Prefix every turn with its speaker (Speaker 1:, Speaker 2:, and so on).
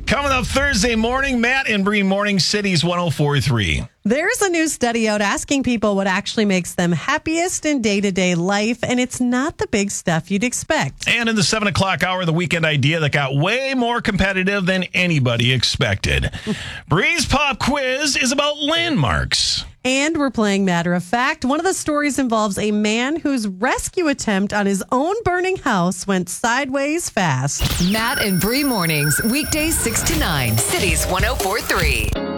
Speaker 1: Coming up Thursday morning, Matt and Bree Morning Cities 104.3.
Speaker 2: There's a new study out asking people what actually makes them happiest in day-to-day life, and it's not the big stuff you'd expect.
Speaker 1: And in the 7 o'clock hour, the weekend idea that got way more competitive than anybody expected. Bree's Pop Quiz is about landmarks.
Speaker 2: And we're playing Matter of Fact. One of the stories involves a man whose rescue attempt on his own burning house went sideways fast.
Speaker 3: Matt and Bree Mornings, weekdays 6 to 9, Cities 104.3.